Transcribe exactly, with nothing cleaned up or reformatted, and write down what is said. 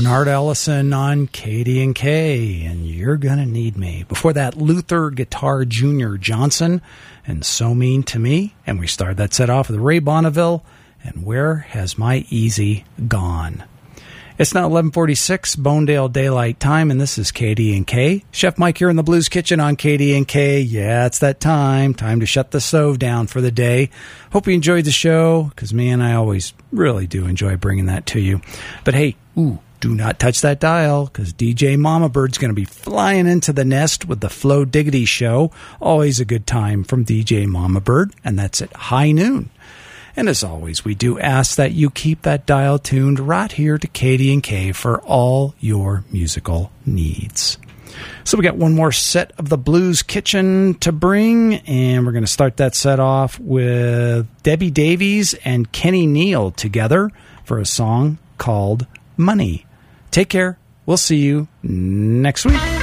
Bernard Ellison on K D and K, and You're Gonna Need Me. Before that, Luther Guitar Junior Johnson and So Mean to Me. And we started that set off with Ray Bonneville and Where Has My Easy Gone? It's now eleven forty-six, Bonedale Daylight Time, and this is K D and K. Chef Mike here in the Blues Kitchen on K D and K. Yeah, it's that time. Time to shut the stove down for the day. Hope you enjoyed the show, because, man, I always really do enjoy bringing that to you. But, hey, ooh, do not touch that dial, because D J Mama Bird's going to be flying into the nest with the Flo Diggity Show. Always a good time from D J Mama Bird, and that's at high noon. And as always, we do ask that you keep that dial tuned right here to K D and K for all your musical needs. So we got one more set of the Blues Kitchen to bring, and we're going to start that set off with Debbie Davies and Kenny Neal together for a song called Money. Take care. We'll see you next week.